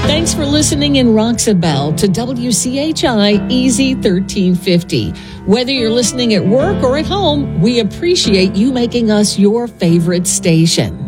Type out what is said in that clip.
Thanks for listening in Roxabelle to WCHI Easy 1350. Whether you're listening at work or at home, we appreciate you making us your favorite station.